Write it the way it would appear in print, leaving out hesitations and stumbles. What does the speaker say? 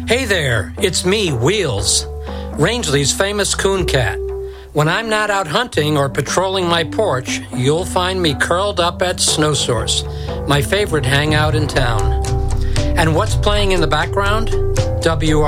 Hey there, it's me, Wheels, Rangeley's famous coon cat. When I'm not out hunting or patrolling my porch, you'll find me curled up at Snow Source, my favorite hangout in town. And what's playing in the background?